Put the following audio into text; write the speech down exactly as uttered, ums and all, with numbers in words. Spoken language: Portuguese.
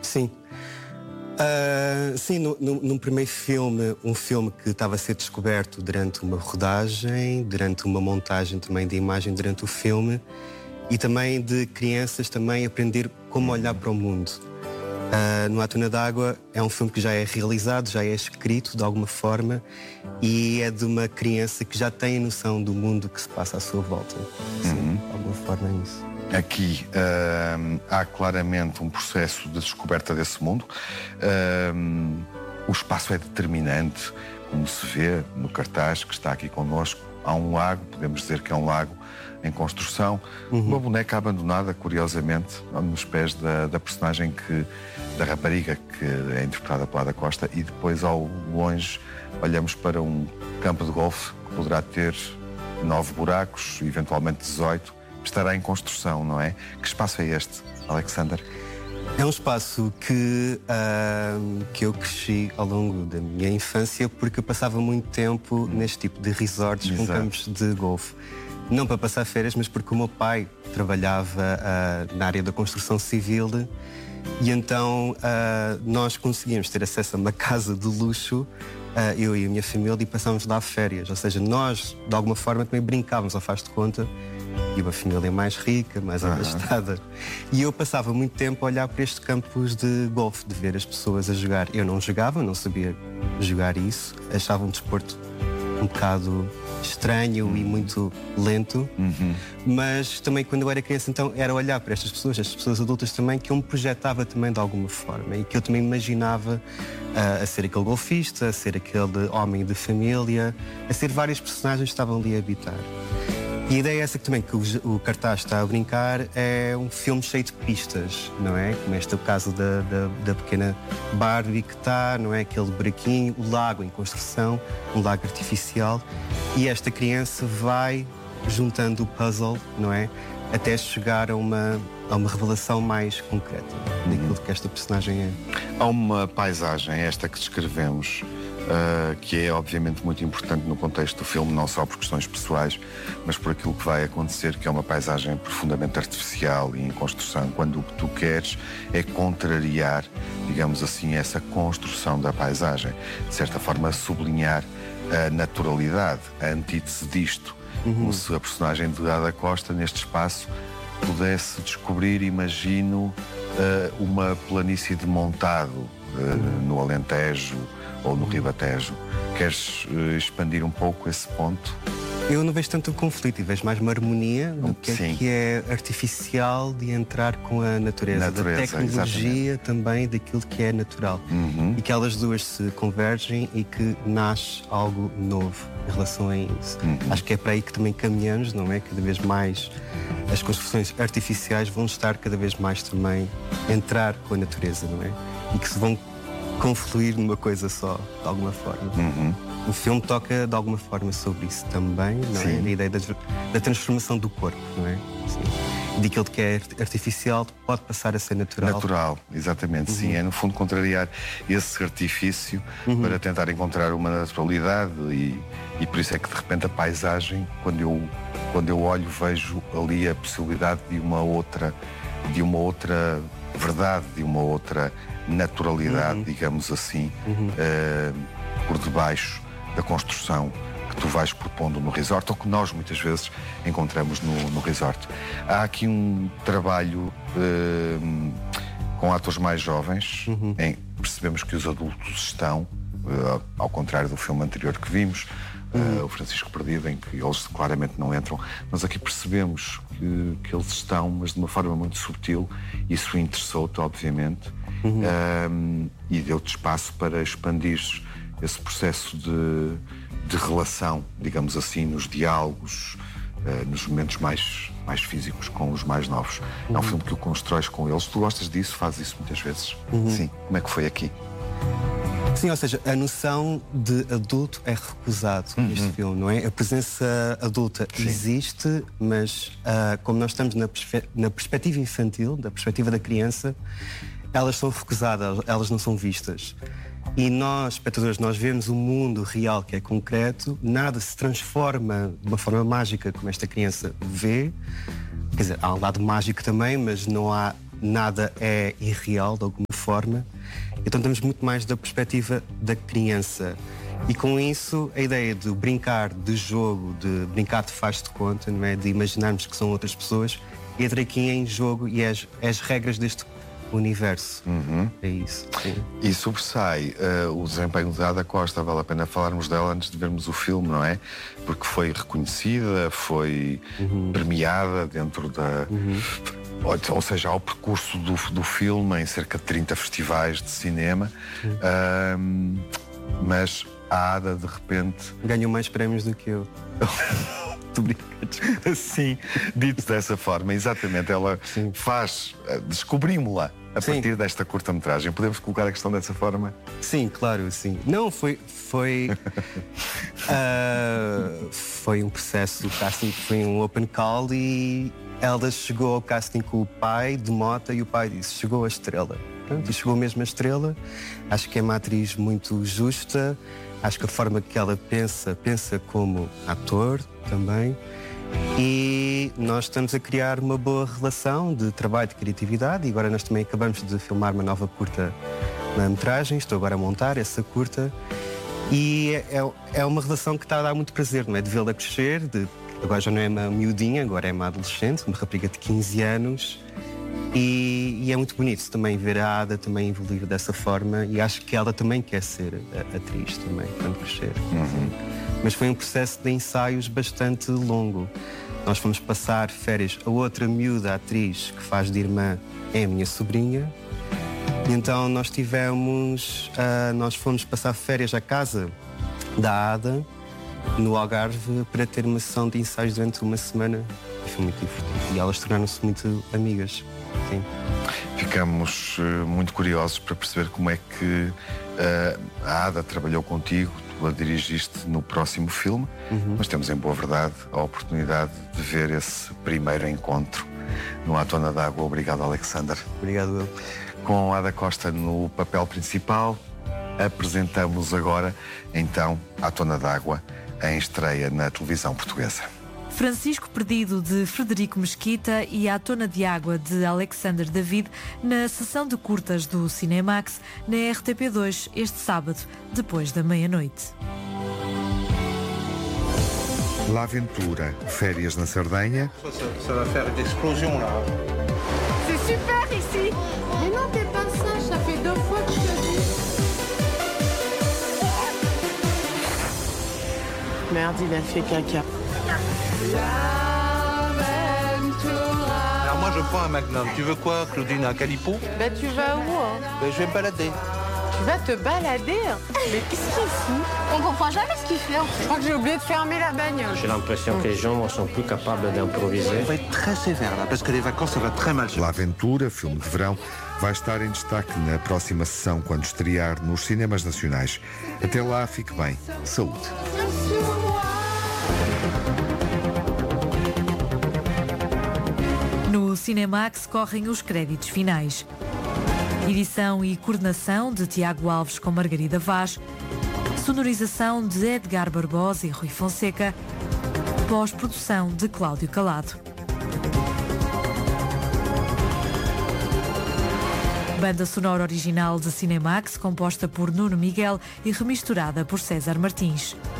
Sim. Uh, sim, no, no, num primeiro filme, um filme que estava a ser descoberto durante uma rodagem, durante uma montagem também de imagem durante o filme, e também de crianças também aprender como olhar para o mundo. Uh, no A Tuna d'Água é um filme que já é realizado, já é escrito de alguma forma, e é de uma criança que já tem a noção do mundo que se passa à sua volta. Sim, uhum. De alguma forma é isso. Aqui uh, há claramente um processo de descoberta desse mundo. Uh, o espaço é determinante, como se vê no cartaz que está aqui connosco. Há um lago, podemos dizer que é um lago em construção. Uhum. Uma boneca abandonada, curiosamente, nos pés da, da personagem que, da rapariga, que é interpretada pela Ada Costa, e depois ao longe olhamos para um campo de golfe que poderá ter nove buracos, eventualmente dezoito. Estará em construção, não é? Que espaço é este, Alexander? É um espaço que, uh, que eu cresci ao longo da minha infância, porque eu passava muito tempo neste tipo de resorts. Exato. Com campos de golfe. Não para passar férias, mas porque o meu pai trabalhava uh, na área da construção civil, e então uh, nós conseguíamos ter acesso a uma casa de luxo, uh, eu e a minha família, e passávamos lá férias. Ou seja, nós, de alguma forma, também brincávamos, ao faz de conta, e uma família mais rica, mais uhum. abastada. E eu passava muito tempo a olhar para estes campos de golfe, de ver as pessoas a jogar. Eu não jogava, não sabia jogar isso, achava um desporto um bocado estranho e muito lento, uhum. mas também quando eu era criança então era olhar para estas pessoas, estas pessoas adultas também, que eu me projetava também de alguma forma e que eu também imaginava uh, a ser aquele golfista, a ser aquele homem de família, a ser vários personagens que estavam ali a habitar. E a ideia é essa que também que o, o cartaz está a brincar, é um filme cheio de pistas, não é? Como este é o caso da, da, da pequena Barbie que está, não é? Aquele buraquinho, o lago em construção, um lago artificial, e esta criança vai juntando o puzzle, não é? Até chegar a uma, a uma revelação mais concreta daquilo que esta personagem é. Há uma paisagem, esta que descrevemos, Uh, que é obviamente muito importante no contexto do filme, não só por questões pessoais, mas por aquilo que vai acontecer, que é uma paisagem profundamente artificial e em construção, quando o que tu queres é contrariar, digamos assim, essa construção da paisagem, de certa forma sublinhar a naturalidade, a antítese disto, uhum. como se a personagem de Ada Costa neste espaço pudesse descobrir, imagino, uh, uma planície de montado uh, uhum. no Alentejo ou no Ribatejo. Queres uh, expandir um pouco esse ponto? Eu não vejo tanto conflito e vejo mais uma harmonia do que é, que é artificial de entrar com a natureza, natureza da tecnologia exatamente. Também daquilo que é natural. Uhum. E que elas duas se convergem e que nasce algo novo em relação a isso. Uhum. Acho que é para aí que também caminhamos, não é? Cada vez mais as construções artificiais vão estar cada vez mais também a entrar com a natureza, não é? E que se vão confluir numa coisa só, de alguma forma. Uhum. O filme toca de alguma forma sobre isso também, não é? A ideia da, da transformação do corpo, não é? Sim. De aquilo que é artificial pode passar a ser natural. Natural, exatamente, uhum. sim. É no fundo contrariar esse artifício uhum. para tentar encontrar uma naturalidade e, e por isso é que de repente a paisagem, quando eu, quando eu olho, vejo ali a possibilidade de uma outra, de uma outra verdade, de uma outra naturalidade, uhum. digamos assim, uhum. uh, por debaixo da construção que tu vais propondo no resort, ou que nós muitas vezes encontramos no, no resort. Há aqui um trabalho uh, com atores mais jovens, uhum. em, percebemos que os adultos estão, uh, ao contrário do filme anterior que vimos, uhum. uh, o Francisco Perdido, em que eles claramente não entram, mas aqui percebemos que, que eles estão, mas de uma forma muito subtil. Isso interessou-te, obviamente, uhum. um, e deu-te espaço para expandir esse processo de, de relação, digamos assim, nos diálogos, uh, nos momentos mais, mais físicos com os mais novos. Uhum. É um filme que o constróis com eles. Tu gostas disso? Fazes isso muitas vezes? Uhum. Sim. Como é que foi aqui? Sim, ou seja, a noção de adulto é recusado uhum. neste filme, não é? A presença adulta Sim. existe, mas uh, como nós estamos na, perspe na perspectiva infantil, da perspectiva da criança, elas são recusadas, elas não são vistas. E nós, espectadores, nós vemos o mundo real que é concreto, nada se transforma de uma forma mágica como esta criança vê. Quer dizer, há um lado mágico também, mas não há nada é irreal de alguma forma. Então temos muito mais da perspectiva da criança. E com isso, a ideia de brincar de jogo, de brincar de faz de conta, não é? De imaginarmos que são outras pessoas, entra aqui em jogo e é as, é as regras deste universo. Uhum. É isso. Sim. E sobressai uh, o desempenho de Ada Costa. Vale a pena falarmos dela antes de vermos o filme, não é? Porque foi reconhecida, foi uhum. premiada dentro da... Uhum. Ou seja, ao percurso do, do filme em cerca de trinta festivais de cinema. Uhum. Uh, mas a Ada, de repente... Ganhou mais prémios do que eu. Tu brincas? Sim, dito dessa forma, exatamente. Ela Sim. faz... Descobrimos-la a sim. partir desta curta-metragem. Podemos colocar a questão dessa forma? Sim, claro, sim. Não, foi... Foi, uh, foi um processo, o casting foi um open call e ela chegou ao casting com o pai de Mota e o pai disse, chegou a estrela. Pronto, e chegou mesmo a estrela. Acho que é uma atriz muito justa. Acho que a forma que ela pensa, pensa como ator também. E nós estamos a criar uma boa relação de trabalho, de criatividade. E agora nós também acabamos de filmar uma nova curta na metragem. Estou agora a montar essa curta. E é, é uma relação que está a dar muito prazer, não é? De vê-la crescer. De, agora já não é uma miudinha, agora é uma adolescente, uma rapariga de quinze anos. E, e é muito bonito também ver a Ada também evoluir dessa forma. E acho que ela também quer ser atriz também, quando crescer. Uhum. Mas foi um processo de ensaios bastante longo. Nós fomos passar férias. A outra miúda atriz que faz de irmã é a minha sobrinha. E então nós tivemos... Uh, nós fomos passar férias à casa da Ada, no Algarve, para ter uma sessão de ensaios durante uma semana. E foi muito divertido. E elas tornaram-se muito amigas. Sim. Ficamos uh, muito curiosos para perceber como é que uh, a Ada trabalhou contigo. Tu a dirigiste no próximo filme, uhum. mas temos em boa verdade a oportunidade de ver esse primeiro encontro no A Tona d'Água. Obrigado, Alexander. Obrigado, eu. Com a Ada Costa no papel principal, apresentamos agora então A Tona d'Água em estreia na televisão portuguesa. Francisco Perdido, de Frederico Mesquita, e A Tona de Água, de Alexander David, na sessão de curtas do Cinemax, na R T P dois, este sábado, depois da meia-noite. L'Aventura, férias na Sardenha. Ça va faire des explosions là. C'est super ici. Mais non, t'es pas sage, ça fait deux fois que je te dis. Merde, il a fait caca. Alors moi je prends un Magnum. Tu veux quoi, Claudine? Un Calipo? Bah tu vas où hein? Ben, je vais me balader. Tu vas te balader? Mais qu'est-ce qu'il fout? On comprend jamais ce qu'il fait. Je crois que j'ai oublié de fermer la bagnole. J'ai l'impression que les gens ne sont plus capables d'improviser. On va être très sévère là, parce que les vacances ça va très mal. L'Aventura, filme de verão, vai estar em destaque na próxima sessão quando estrear nos cinemas nacionais. Até lá, fique bem. Saúde. No Cinemax correm os créditos finais. Edição e coordenação de Tiago Alves com Margarida Vaz. Sonorização de Edgar Barbosa e Rui Fonseca. Pós-produção de Cláudio Calado. Banda sonora original de Cinemax, composta por Nuno Miguel e remisturada por César Martins.